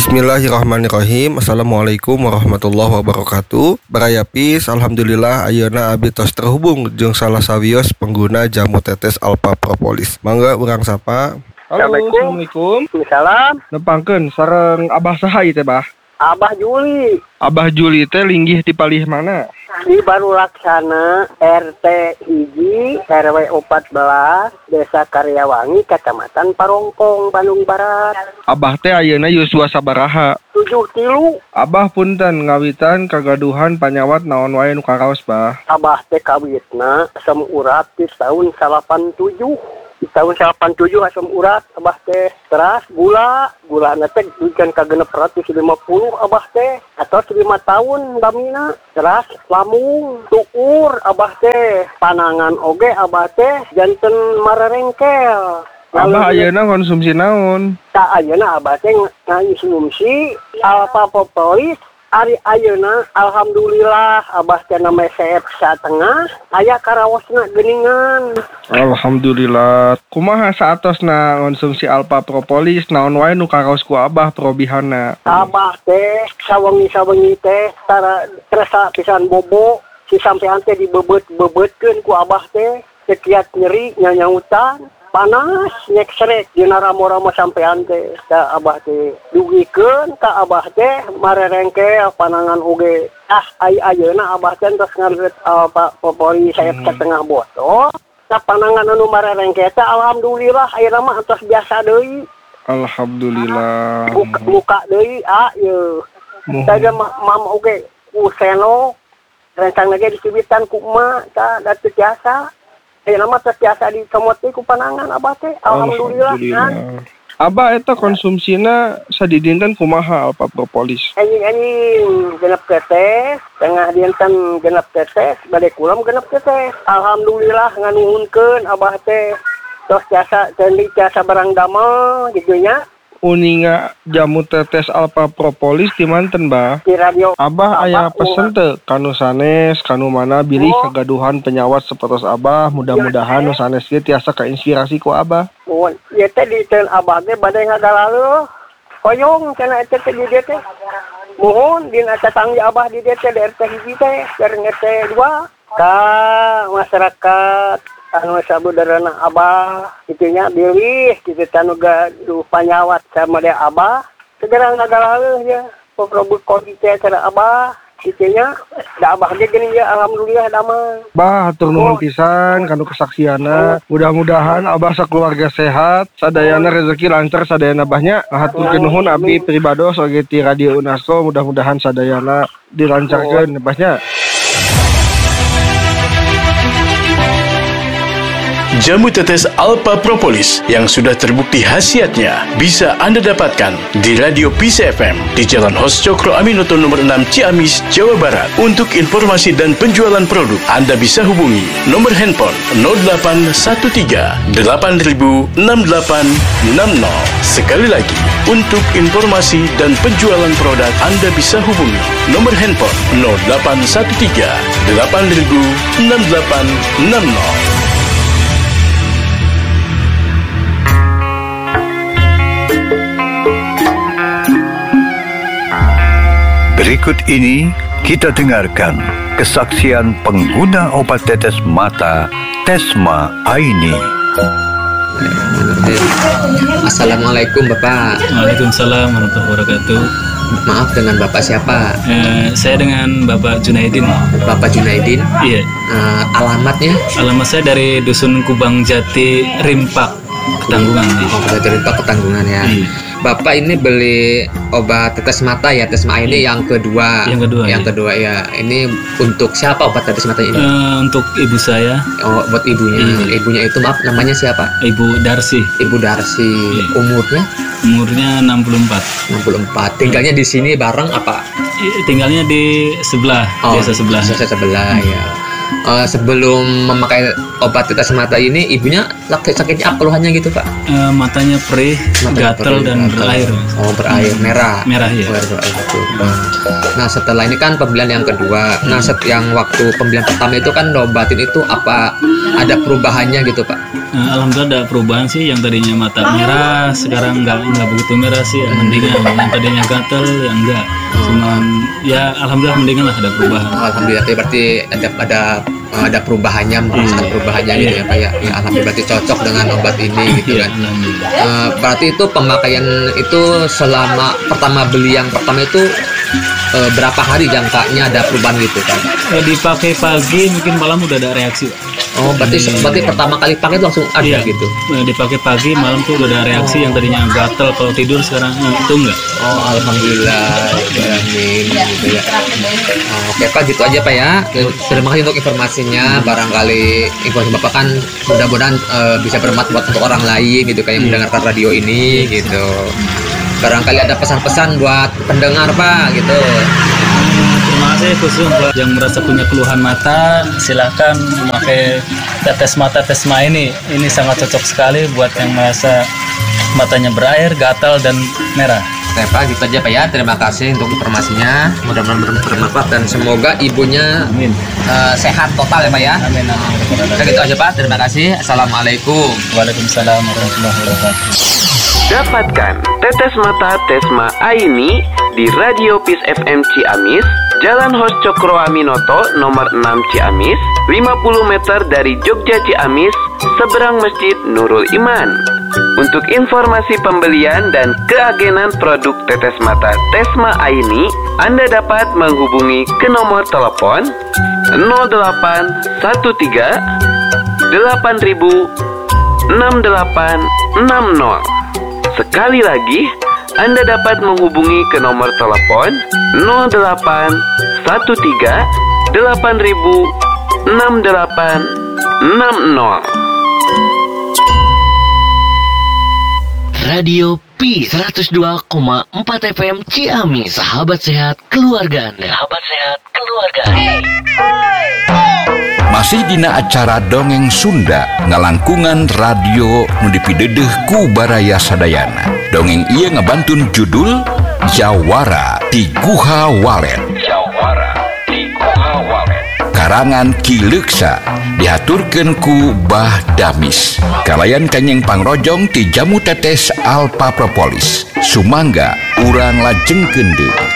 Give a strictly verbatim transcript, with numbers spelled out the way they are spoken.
Bismillahirrahmanirrahim. Assalamualaikum warahmatullahi wabarakatuh. Baraya Pis, alhamdulillah ayeuna abdi tos terhubung jeung salah sawios pengguna jamu tetes Alpha Propolis. Mangga urang sapa. Halo, Assalamualaikum. Salam. Nepangkeun sareng Abah saha ieu teh, Bah? Abah Juli. Abah Juli teh linggih di palih mana? Di Baru Laksana, R T hiji, R W empat belas, Desa Karyawangi, Kecamatan Parongpong, Bandung Barat. Abah teh ayeuna yuswa sabaraha? Tujuh tilu. Abah punten ngawitan kagaduhan panyawat naon wae nu karaos, Bah? Abah teh kawitna asam urat di tahun salapan tujuh. Di tahun salapan tujuh asam urat abah teh teras gula gula teh duikeun ka genep ratus lima puluh abah teh atau lima tahun damina teras lamung tukur abah teh panangan oge abah teh janten marerengkel. Abah ayeuna konsumsi naon? Tak ayeuna abah teh ngonsumsi Alpha Propolis. Ari ayeuna alhamdulillah abah teh na mesep satengah aya karawosna geuningan. Alhamdulillah. Kumaha saatosna konsumsi Alpha Propolis naon wae nu karaos ku Abah probihanna? Abah teh sawengi-sawengi teh tara terasa pisan bobo si sampean teh dibebet-bebetkeun ku abah teh sekiat nyeri nyanyautan panas nyek srek dina ramo-ramo sampean teh ka abah teh dugikeun ka abah teh marerengkel panangan oge ah ai ayeuna abah teh tos ngareut Alpha Propolis saya ke tengah botol ka panangan anu marerengkel teh alhamdulillah ayeuna mah tos biasa deui. Alhamdulillah. Muka, muka deui ah ye tadi mam oge ku seno rencang lagi dicibitan ku emak ta da teu biasa. Eh nama terbiasa di comoti ku panangan abah teh alhamdulillah kan. Abah eta konsumsina sadidinten kumaha Alpha Propolis? Anjing-anjing genep tetes, tengah dinten genep tetes, bade kulam genep tetes. Alhamdulillah nganuhunkeun abah teh tos jasa teuing jasa barang damel gitu nya. Uninga jamu tetes Alpha Propolis di manten, Bah? Di radio. Abah aya pesen teu kanu sanes kanu mana bilih oh. Kagaduhan penyawat sapertos Abah, mudah-mudahan nu sanes ge tiasa kainspirasi ku Abah. Oh, ieu teh di teun Abah ge bade ngagaleuh. Hoyong cenah eta teh di dieu teh. Mohon dina tatanggi Abah di dieu teh di R T hiji teh, jeung R T dua ka masyarakat anu sabudareuna Abah itunya bilih kitu tanu gaduh panyawat sama dia Abah segera ngagaleuh ya pokrobut kodi teh cara Abah itunya da Abah ge geuning ya alhamdulillah damang. Bah hatur nuhun pisan kanu kesaksianna. Mudah-mudahan Abah sakeluarga sehat, sadayana rezeki lancar sadayana Abahnya. Haturkeun nuhun abdi pribados oge ti Radio Unasco, mudah-mudahan sadayana dilancarkeun Abahnya. Jamu tetes Alpha Propolis yang sudah terbukti khasiatnya bisa Anda dapatkan di Radio Peace F M di Jalan Hos Cokro Aminoto nomor enam Ciamis, Jawa Barat. Untuk informasi dan penjualan produk, Anda bisa hubungi nomor handphone nol delapan satu tiga delapan nol enam delapan enam nol. Sekali lagi, untuk informasi dan penjualan produk, Anda bisa hubungi nomor handphone nol delapan satu tiga delapan nol enam delapan enam nol. Berikut ini kita dengarkan kesaksian pengguna obat tetes mata Tesma Aini. Assalamualaikum Bapak. Waalaikumsalam warahmatullahi wabarakatuh. Maaf, dengan Bapak siapa? Eh, saya dengan Bapak Junaidin. Bapak Junaidin? Iya. Uh, alamatnya? Alamat saya dari Dusun Kubang Jati, Rimpak, Ketanggungan. Oh, dari Rimpak, Ketanggungan ya. Iya. Bapak ini beli obat tetes mata ya, Tesma ini yang kedua. Yang kedua. Yang ya. kedua ya. Ini untuk siapa obat tetes mata ini? Uh, untuk ibu saya. Oh, buat ibunya. Iya. Ibunya itu maaf namanya siapa? Ibu Darsi. Ibu Darsi. Iya. Umurnya? Umurnya enam puluh empat. enam puluh empat. Tinggalnya di sini bareng apa? Tinggalnya di sebelah, oh, desa sebelah. Desa sebelah hmm. ya. Uh, sebelum memakai obat tetes mata ini, ibunya sakitnya apa keluhannya gitu Pak? Uh, matanya perih, gatal dan gatel. Berair. Oh berair, merah. Merah ya. Berair, berair, betul. Nah setelah ini kan pembelian yang kedua. Hmm. Nah set yang waktu pembelian pertama itu kan obatin itu apa ada perubahannya gitu Pak? Nah, alhamdulillah ada perubahan sih, yang tadinya mata merah sekarang nggak nggak begitu merah sih, ya, mendingan. Yang tadinya gatel ya enggak, cuman ya alhamdulillah mendingan lah, ada perubahan. Alhamdulillah, berarti ada ada ada perubahannya, merasakan perubahannya gitu ya Pak ya. Ya, alhamdulillah berarti cocok dengan obat ini gitu Iya, kan. alhamdulillah. Eh, berarti itu pemakaian itu selama pertama beli yang pertama itu eh, berapa hari jangkanya ada perubahan gitu kan? Ya, dipakai pagi mungkin malam udah ada reaksi, Pak. Oh, berarti berarti pertama kali pakai itu langsung ada Iya, gitu. Nah, dipakai pagi malam tuh udah ada reaksi, yang tadinya gatel kalau tidur sekarang eh, itu enggak. Oh, alhamdulillah, ya, amin gitu ya. Oh, oke Pak, gitu aja Pak ya. Terima kasih untuk informasinya. Barangkali informasi Bapak kan mudah-mudahan eh, bisa bermanfaat untuk orang lain gitu, kayak yang mendengarkan radio ini gitu. Barangkali ada pesan-pesan buat pendengar Pak gitu. Terima kasih khusus buat yang merasa punya keluhan mata, silahkan memakai tetes mata Tesma ini. Ini sangat cocok sekali buat yang merasa matanya berair, gatal dan merah. Oke Pak, gitu aja Pak ya. Terima kasih untuk informasinya. Mudah-mudahan ber- bermanfaat dan semoga ibunya Amin. eh, sehat total ya Pak ya. Amin. Amin. Oke, gitu aja Pak. Terima kasih. Assalamualaikum. Waalaikumsalam warahmatullahi wabarakatuh. Dapatkan tetes mata Tesma Aini di Radio Peace F M Ciamis, Jalan Hos Cokro Aminoto nomor enam Ciamis, lima puluh meter dari Jogja Ciamis, seberang Masjid Nurul Iman. Untuk informasi pembelian dan keagenan produk tetes mata Tesma Aini, Anda dapat menghubungi ke nomor telepon nol delapan satu tiga delapan ribu enam delapan enam nol. Sekali lagi, Anda dapat menghubungi ke nomor telepon nol delapan satu tiga delapan ribu enam delapan enam nol. Radio P seratus dua koma empat F M Ciamis, sahabat sehat keluarga Anda. Sahabat sehat keluarga Anda. Masih dina acara Dongeng Sunda ngalangkungan radio nu dipidedeuh ku Baraya Sadayana. Dongeng ieu ngabantun judul Jawara ti Guha Walet. Jawara ti Guha Walet. Karangan Ki Leuksa, dihaturkeun ku Bah Damis. Kalayan kanyeng pangrojong ti jamu tetes Alpa Propolis. Sumangga urang lajengkeun deui.